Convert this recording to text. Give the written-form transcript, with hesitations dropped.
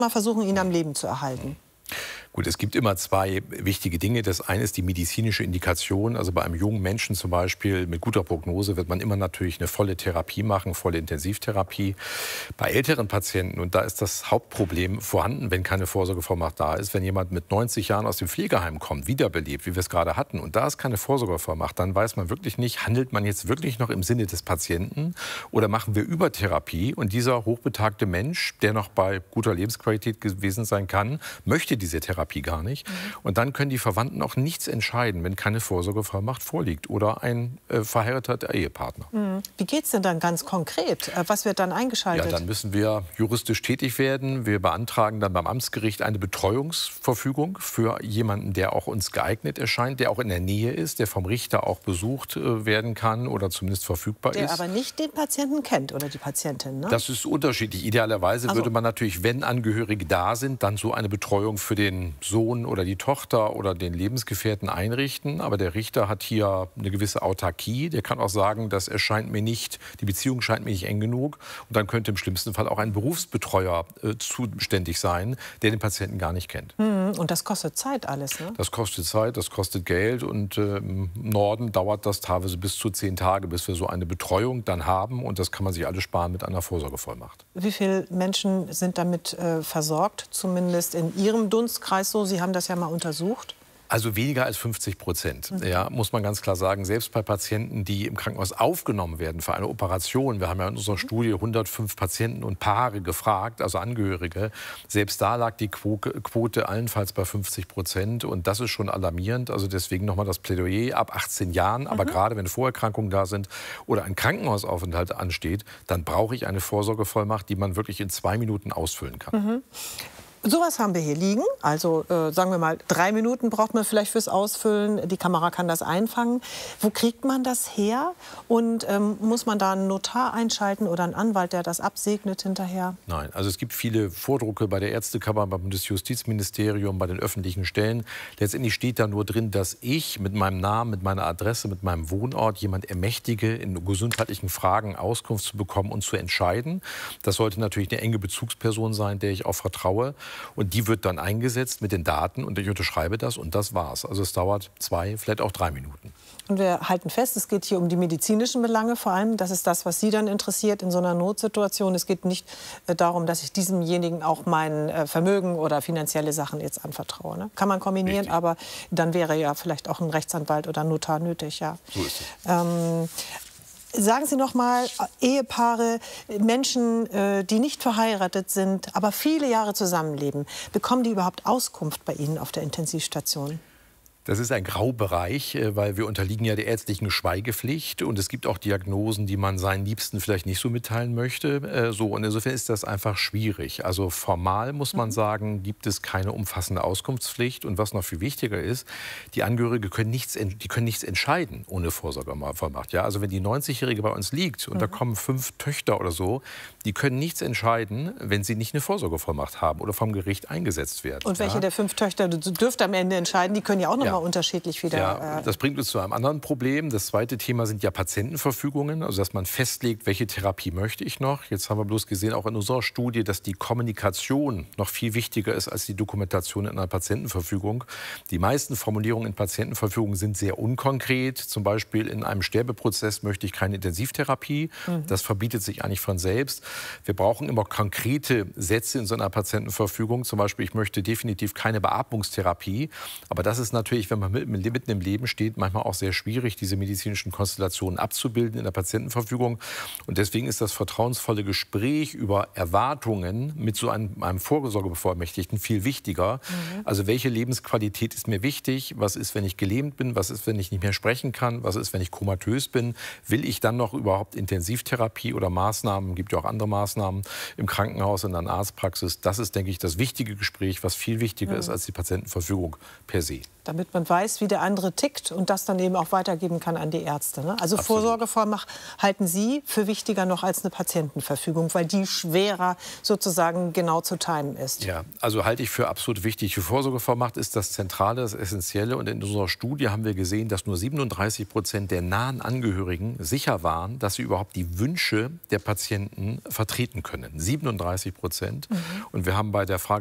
mal versuchen, ihn am Leben zu erhalten? Gut, es gibt immer zwei wichtige Dinge. Das eine ist die medizinische Indikation. Also bei einem jungen Menschen zum Beispiel mit guter Prognose wird man immer natürlich eine volle Therapie machen, volle Intensivtherapie. Bei älteren Patienten, und da ist das Hauptproblem vorhanden, wenn keine Vorsorgevollmacht da ist, wenn jemand mit 90 Jahren aus dem Pflegeheim kommt, wiederbelebt, wie wir es gerade hatten, und da ist keine Vorsorgevollmacht, dann weiß man wirklich nicht, handelt man jetzt wirklich noch im Sinne des Patienten oder machen wir Übertherapie, und dieser hochbetagte Mensch, der noch bei guter Lebensqualität gewesen sein kann, möchte diese Therapie gar nicht. Und dann können die Verwandten auch nichts entscheiden, wenn keine Vorsorgevollmacht vorliegt oder ein verheirateter Ehepartner. Wie geht es denn dann ganz konkret? Was wird dann eingeschaltet? Ja, dann müssen wir juristisch tätig werden. Wir beantragen dann beim Amtsgericht eine Betreuungsverfügung für jemanden, der auch uns geeignet erscheint, der auch in der Nähe ist, der vom Richter auch besucht werden kann oder zumindest verfügbar ist. Der aber nicht den Patienten kennt oder die Patientin, ne? Das ist unterschiedlich. Idealerweise würde man natürlich, wenn Angehörige da sind, dann so eine Betreuung für den Sohn oder die Tochter oder den Lebensgefährten einrichten. Aber der Richter hat hier eine gewisse Autarkie. Der kann auch sagen, das erscheint mir nicht, die Beziehung scheint mir nicht eng genug. Und dann könnte im schlimmsten Fall auch ein Berufsbetreuer zuständig sein, der den Patienten gar nicht kennt. Und das kostet Zeit alles, ne? Das kostet Zeit, das kostet Geld. Und im Norden dauert das teilweise bis zu 10 Tage, bis wir so eine Betreuung dann haben. Und das kann man sich alles sparen mit einer Vorsorgevollmacht. Wie viele Menschen sind damit versorgt, zumindest in Ihrem Dunstkreis so? Sie haben das ja mal untersucht. Also weniger als 50%, ja, muss man ganz klar sagen. Selbst bei Patienten, die im Krankenhaus aufgenommen werden für eine Operation. Wir haben ja in unserer Studie 105 Patienten und Paare gefragt, also Angehörige. Selbst da lag die Quote allenfalls bei 50%. Und das ist schon alarmierend. Also deswegen nochmal das Plädoyer ab 18 Jahren. Aber gerade wenn Vorerkrankungen da sind oder ein Krankenhausaufenthalt ansteht, dann brauche ich eine Vorsorgevollmacht, die man wirklich in 2 Minuten ausfüllen kann. Sowas haben wir hier liegen. Also sagen wir mal, 3 Minuten braucht man vielleicht fürs Ausfüllen. Die Kamera kann das einfangen. Wo kriegt man das her? Und muss man da einen Notar einschalten oder einen Anwalt, der das absegnet hinterher? Nein, also es gibt viele Vordrucke bei der Ärztekammer, beim Bundesjustizministerium, bei den öffentlichen Stellen. Letztendlich steht da nur drin, dass ich mit meinem Namen, mit meiner Adresse, mit meinem Wohnort jemand ermächtige, in gesundheitlichen Fragen Auskunft zu bekommen und zu entscheiden. Das sollte natürlich eine enge Bezugsperson sein, der ich auch vertraue. Und die wird dann eingesetzt mit den Daten und ich unterschreibe das und das war's. Also es dauert 2, vielleicht auch 3 Minuten. Und wir halten fest, es geht hier um die medizinischen Belange vor allem. Das ist das, was Sie dann interessiert in so einer Notsituation. Es geht nicht darum, dass ich diesemjenigen auch mein Vermögen oder finanzielle Sachen jetzt anvertraue. Ne? Kann man kombinieren, richtig. Aber dann wäre ja vielleicht auch ein Rechtsanwalt oder ein Notar nötig. Ja. So ist es. Sagen Sie noch mal, Ehepaare, Menschen, die nicht verheiratet sind, aber viele Jahre zusammenleben, bekommen die überhaupt Auskunft bei Ihnen auf der Intensivstation? Das ist ein Graubereich, weil wir unterliegen ja der ärztlichen Schweigepflicht. Und es gibt auch Diagnosen, die man seinen Liebsten vielleicht nicht so mitteilen möchte. Und insofern ist das einfach schwierig. Also formal muss man sagen, gibt es keine umfassende Auskunftspflicht. Und was noch viel wichtiger ist, die Angehörigen können nichts entscheiden ohne Vorsorgevollmacht. Ja? Also wenn die 90-Jährige bei uns liegt und da kommen 5 Töchter oder so, die können nichts entscheiden, wenn sie nicht eine Vorsorgevollmacht haben oder vom Gericht eingesetzt werden. Und welche der 5 Töchter dürfte am Ende entscheiden? Die können ja auch noch mal unterschiedlich wieder. Ja, das bringt uns zu einem anderen Problem. Das zweite Thema sind ja Patientenverfügungen, also dass man festlegt, welche Therapie möchte ich noch. Jetzt haben wir bloß gesehen, auch in unserer Studie, dass die Kommunikation noch viel wichtiger ist als die Dokumentation in einer Patientenverfügung. Die meisten Formulierungen in Patientenverfügungen sind sehr unkonkret. Zum Beispiel in einem Sterbeprozess möchte ich keine Intensivtherapie. Das verbietet sich eigentlich von selbst. Wir brauchen immer konkrete Sätze in so einer Patientenverfügung. Zum Beispiel, ich möchte definitiv keine Beatmungstherapie. Aber das ist natürlich, wenn man mitten im Leben steht, manchmal auch sehr schwierig, diese medizinischen Konstellationen abzubilden in der Patientenverfügung. Und deswegen ist das vertrauensvolle Gespräch über Erwartungen mit so einem Vorsorgebevollmächtigten viel wichtiger. Also welche Lebensqualität ist mir wichtig? Was ist, wenn ich gelähmt bin? Was ist, wenn ich nicht mehr sprechen kann? Was ist, wenn ich komatös bin? Will ich dann noch überhaupt Intensivtherapie oder Maßnahmen? Gibt ja auch andere Maßnahmen im Krankenhaus, in der Arztpraxis. Das ist, denke ich, das wichtige Gespräch, was viel wichtiger ist als die Patientenverfügung per se. damit man weiß, wie der andere tickt und das dann eben auch weitergeben kann an die Ärzte. Ne? Also Absolut. Vorsorgevollmacht halten Sie für wichtiger noch als eine Patientenverfügung, weil die schwerer sozusagen genau zu timen ist. Ja, also halte ich für absolut wichtig. Die Vorsorgevollmacht ist das Zentrale, das Essentielle. Und in unserer Studie haben wir gesehen, dass nur 37% der nahen Angehörigen sicher waren, dass sie überhaupt die Wünsche der Patienten vertreten können. 37%. Und wir haben bei der Frage